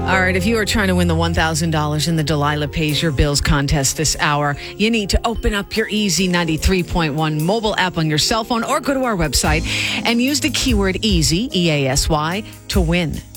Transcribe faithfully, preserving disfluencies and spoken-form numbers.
All right, if you are trying to win the one thousand dollars in the Delilah Pays Your Bills contest this hour, you need to open up your Easy ninety-three point one mobile app on your cell phone or go to our website and use the keyword EASY, E A S Y, to win.